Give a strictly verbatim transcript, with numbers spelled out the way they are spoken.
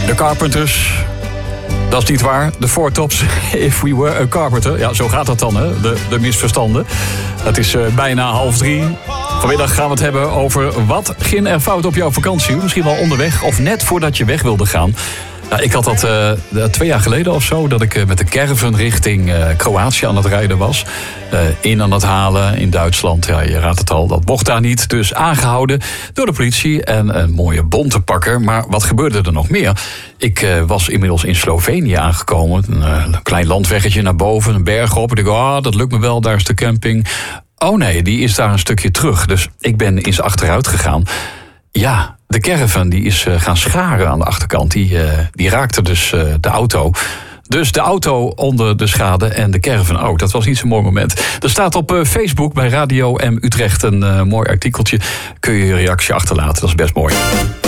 De Carpenters. Dat is niet waar. De Four Tops, If We Were a Carpenter. Ja, zo gaat dat dan, hè? De, de misverstanden. Het is uh, bijna half drie. Vanmiddag gaan we het hebben over wat ging er fout op jouw vakantie. Misschien wel onderweg of net voordat je weg wilde gaan. Nou, ik had dat uh, twee jaar geleden of zo, dat ik uh, met de caravan richting uh, Kroatië aan het rijden was. Uh, in aan het halen in Duitsland. Ja, je raadt het al, dat mocht daar niet. Dus aangehouden door de politie en een mooie bon te pakken. Maar wat gebeurde er nog meer? Ik uh, was inmiddels in Slovenië aangekomen. Een, uh, een klein landweggetje naar boven, een berg op. Ik dacht, ah, dat lukt me wel, daar is de camping. Oh nee, die is daar een stukje terug. Dus ik ben eens achteruit gegaan. Ja, de caravan die is uh, gaan scharen aan de achterkant. Die, uh, die raakte dus uh, de auto. Dus de auto onder de schade en de caravan ook. Dat was niet zo'n mooi moment. Er staat op uh, Facebook bij Radio M Utrecht een uh, mooi artikeltje. Kun je je reactie achterlaten, dat is best mooi.